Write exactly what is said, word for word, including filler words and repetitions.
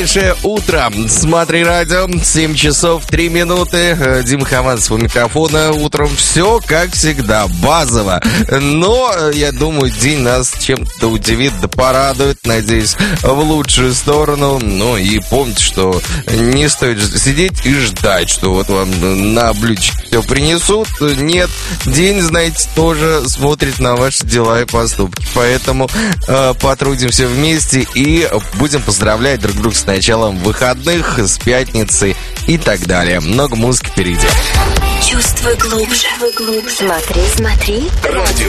Утро. Смотри радио. семь часов три минуты. Дима Хованцев у микрофона. Утром все, как всегда, базово. Но, я думаю, день нас чем-то удивит, да порадует. Надеюсь, в лучшую сторону. Ну и помните, что не стоит сидеть и ждать, что вот вам на блюдечке все принесут. Нет, день, знаете, тоже смотрит на ваши дела и поступки. Поэтому э, потрудимся вместе и будем поздравлять друг друга с началом выходных, с пятницей и так далее. Много музыки впереди. Чувствуй глубже. Смотри, смотри. Радио